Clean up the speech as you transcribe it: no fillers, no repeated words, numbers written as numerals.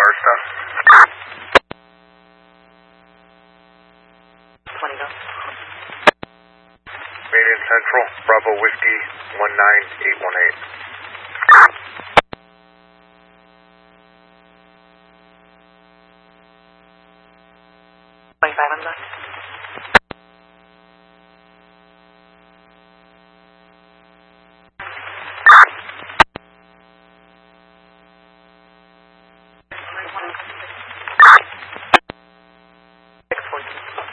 our stuff. 20 go. Made in Central, Bravo Whiskey 19818. 25 on the